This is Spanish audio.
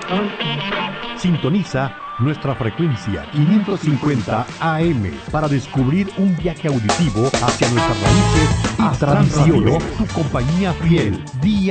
Sintoniza nuestra frecuencia 550 AM para descubrir un viaje auditivo hacia nuestras raíces y tradiciones. Tu compañía fiel día